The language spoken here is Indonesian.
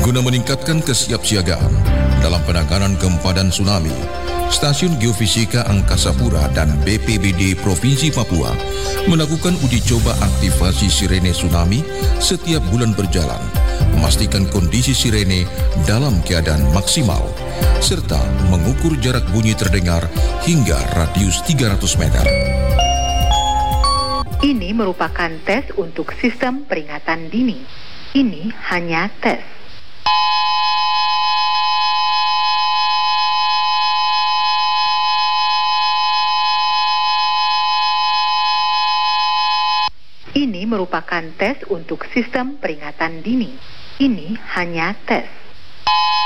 Guna meningkatkan kesiapsiagaan dalam penanganan gempa dan tsunami, Stasiun Geofisika Angkasa Pura dan BPBD Provinsi Papua melakukan uji coba aktivasi sirene tsunami setiap bulan berjalan, memastikan kondisi sirene dalam keadaan maksimal, serta mengukur jarak bunyi terdengar hingga radius 300 meter. Ini merupakan tes untuk sistem peringatan dini. Ini hanya tes. Ini merupakan tes untuk sistem peringatan dini. Ini hanya tes.